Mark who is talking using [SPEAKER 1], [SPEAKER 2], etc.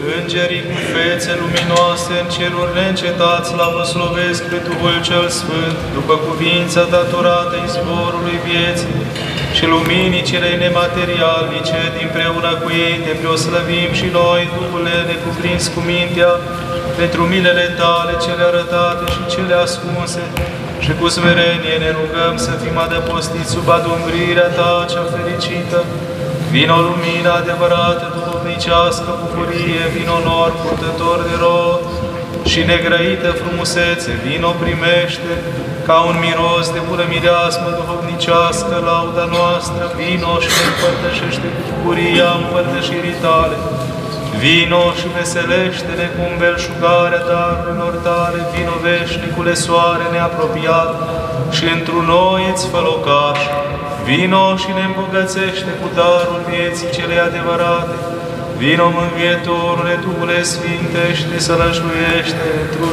[SPEAKER 1] Îngerii cu fețe luminoase în ceruri neîncetați slavoslovesc pe Duhul cel Sfânt, după cuvința datorată izvorului vieții și luminii celei nematerialnice, dinpreună cu ei te preoslăvim și noi, Duhule, necuprins cu mintea, pentru milele tale cele arătate și cele ascunse, și cu smerenie ne rugăm să fim adăpostiți sub adumbrirea ta cea fericită. Vino lumina adevărată, duhovnicească bucurie, vino nor purtător de rod și negrăită frumusețe, vino primește ca un miros de bună mireasmă duhovnicească lauda noastră, vino și ne împărtășește cu bucuria împărtășirii tale. Vino și veselește-ne cu înbelșugarea darurilor tale, vino veșnicule soare neapropiat și întru noi îți fă locaș. Vino și ne îmbogățește cu darul vieții cele adevărate. Vino, Mângâietorule, Duhule Sfintește, sălășluiește întru